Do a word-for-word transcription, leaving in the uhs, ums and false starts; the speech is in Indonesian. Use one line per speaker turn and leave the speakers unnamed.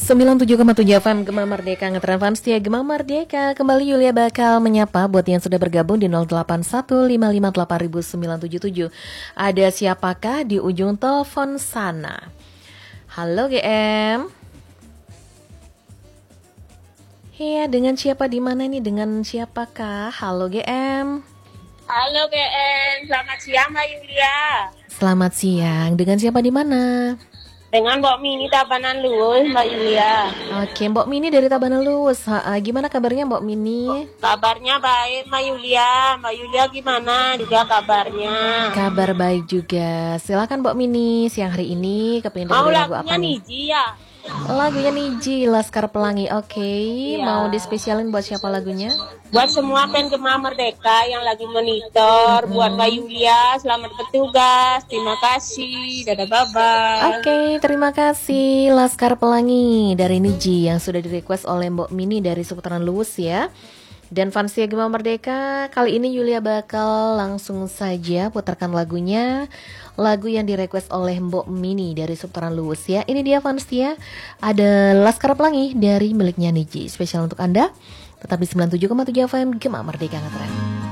sembilan puluh tujuh koma tujuh F M Gema Merdeka Ngetren Fans Setia Gema Merdeka. Kembali Yulia bakal menyapa buat yang sudah bergabung di nol delapan satu lima lima delapan sembilan tujuh tujuh. Ada siapakah di ujung telepon sana? Halo G M. Iya, dengan siapa di mana nih? Dengan siapakah? Halo G M.
Halo G M, selamat siang Mbak Yulia.
Selamat siang. Dengan siapa di mana?
Dengan Mbak Mini Tabanan Luwus, Mbak Yulia.
Oke, Mbak Mini dari Tabanan Luwus. Ha, gimana kabarnya Mbak Mini?
Kabarnya baik Mbak Yulia. Mbak Yulia gimana juga kabarnya?
Kabar baik juga. Silakan Mbak Mini, siang hari ini kepingin
Mau
dengerin lagu apa
lagunya
nih?
Niji ya?
Lagunya Niji, Laskar Pelangi. Oke,
Iya.
mau dispesialin buat siapa lagunya?
Buat semua fans Gema Merdeka yang lagi monitor,
Hmm.
buat Mbak Yulia, selamat bertugas. Terima kasih. Dadah, bye-bye.
Oke, terima kasih Laskar Pelangi dari Niji yang sudah di-request oleh Mbok Mini dari seputaran Luwus ya. Dan fans Setia Gema Merdeka, kali ini Yulia bakal langsung saja putarkan lagunya. Lagu yang di-request oleh Mbok Mini dari seputaran Luwus ya. Ini dia fans Setia, ada Laskar Pelangi dari miliknya Niji. Spesial untuk Anda, tetap di sembilan puluh tujuh koma tujuh F M Gema Merdeka Ngetren.